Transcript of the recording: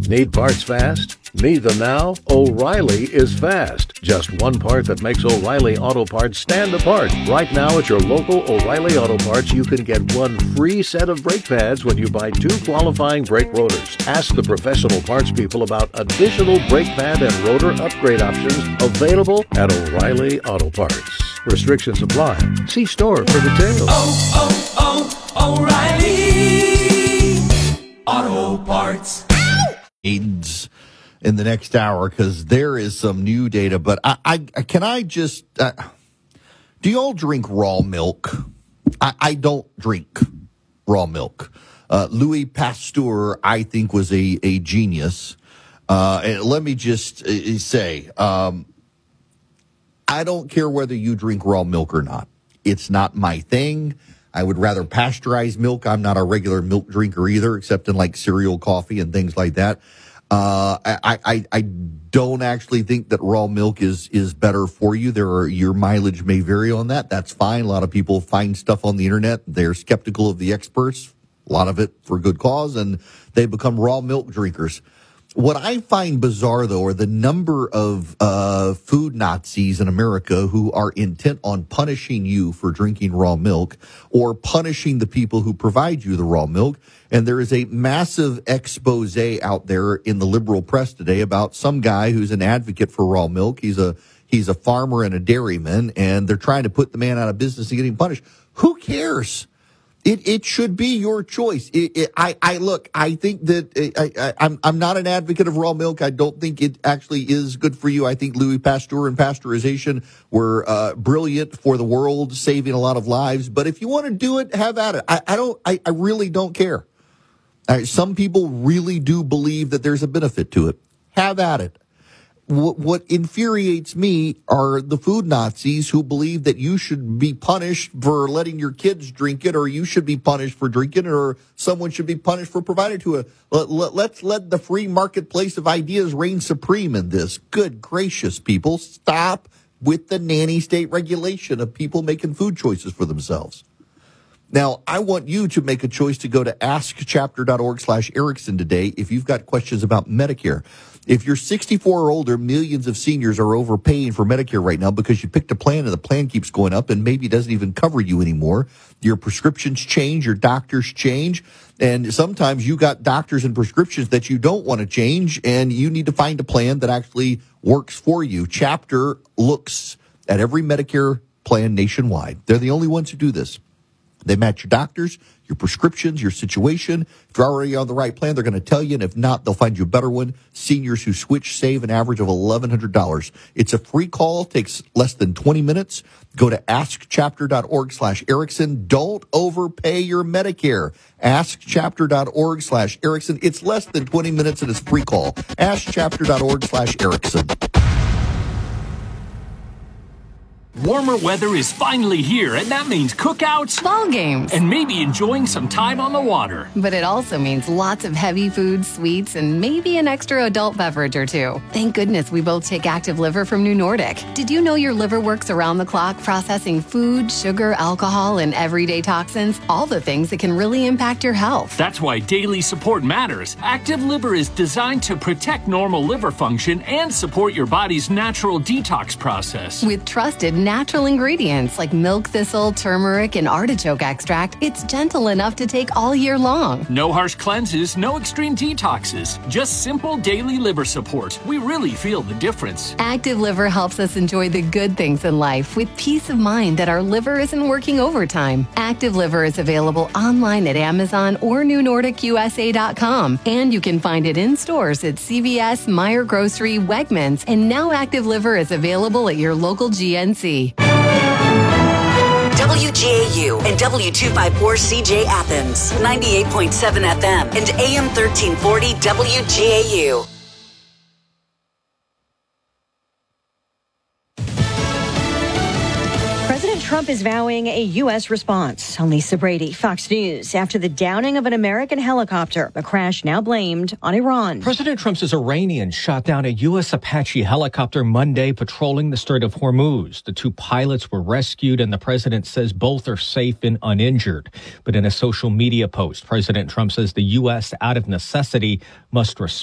Need parts fast? Need them now? O'Reilly is fast. Just one part that makes O'Reilly Auto Parts stand apart. Right now at your local O'Reilly Auto Parts, you can get one free set of brake pads when you buy 2 qualifying brake rotors. Ask the professional parts people about additional brake pad and rotor upgrade options available at O'Reilly Auto Parts. Restrictions apply. See store for details. O'Reilly Auto Parts. AIDS in the next hour, because there is some new data. But do you all drink raw milk? I don't drink raw milk. Louis Pasteur, I think, was a genius. And let me just say, I don't care whether you drink raw milk or not. It's not my thing. I would rather pasteurize milk. I'm not a regular milk drinker either, except in like cereal coffee and things like that. I don't actually think that raw milk is better for you. Your mileage may vary on that. That's fine. A lot of people find stuff on the internet. They're skeptical of the experts, a lot of it for good cause, and they become raw milk drinkers. What I find bizarre, though, are the number of food Nazis in America who are intent on punishing you for drinking raw milk or punishing the people who provide you the raw milk. And there is a massive expose out there in the liberal press today about some guy who's an advocate for raw milk. He's a farmer and a dairyman, and they're trying to put the man out of business and getting punished. Who cares? It should be your choice. I think that I'm not an advocate of raw milk. I don't think it actually is good for you. I think Louis Pasteur and pasteurization were brilliant for the world, saving a lot of lives. But if you want to do it, have at it. I really don't care. Some people really do believe that there's a benefit to it. Have at it. What infuriates me are the food Nazis who believe that you should be punished for letting your kids drink it, or you should be punished for drinking it, or someone should be punished for providing to it. Let's let the free marketplace of ideas reign supreme in this. Good gracious, people. Stop with the nanny state regulation of people making food choices for themselves. Now, I want you to make a choice to go to askchapter.org/Erickson today if you've got questions about Medicare. If you're 64 or older, millions of seniors are overpaying for Medicare right now because you picked a plan and the plan keeps going up and maybe doesn't even cover you anymore. Your prescriptions change, your doctors change, and sometimes you got doctors and prescriptions that you don't want to change, and you need to find a plan that actually works for you. Chapter looks at every Medicare plan nationwide. They're the only ones who do this. They match your doctors, your prescriptions, your situation. If you're already on the right plan, they're going to tell you, and if not, they'll find you a better one. Seniors who switch save an average of $1,100. It's a free call, takes less than 20 minutes. Go to askchapter.org/Erickson. Don't overpay your Medicare. Askchapter.org/Erickson. It's less than 20 minutes and it's free call. Askchapter.org/Erickson. Warmer weather is finally here, and that means cookouts, ball games, and maybe enjoying some time on the water. But it also means lots of heavy food, sweets, and maybe an extra adult beverage or two. Thank goodness we both take Active Liver from New Nordic. Did you know your liver works around the clock processing food, sugar, alcohol, and everyday toxins? All the things that can really impact your health. That's why daily support matters. Active Liver is designed to protect normal liver function and support your body's natural detox process. With trusted natural ingredients like milk thistle, turmeric, and artichoke extract, it's gentle enough to take all year long. No harsh cleanses, no extreme detoxes, just simple daily liver support. We really feel the difference. Active Liver helps us enjoy the good things in life with peace of mind that our liver isn't working overtime. Active Liver is available online at Amazon or NewNordicUSA.com, and you can find it in stores at CVS, Meijer Grocery, Wegmans, and now Active Liver is available at your local GNC. WGAU and W254CJ Athens, 98.7 FM and AM 1340 WGAU. President Trump is vowing a U.S. response. I'm Lisa Brady, Fox News. After the downing of an American helicopter, a crash now blamed on Iran. President Trump says Iranians shot down a U.S. Apache helicopter Monday patrolling the Strait of Hormuz. The two pilots were rescued, and the president says both are safe and uninjured. But in a social media post, President Trump says the U.S., out of necessity, must respect